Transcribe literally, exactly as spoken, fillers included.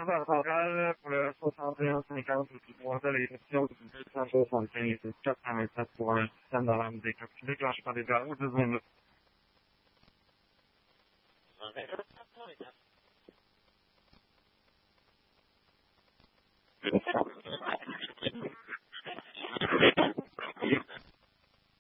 Standard oral pour le soixante et un cinquante qui croisait les questions du deux cent soixante-quinze et quatre cent vingt-sept pour un système d'alarme déclenché par des verrous dix minutes.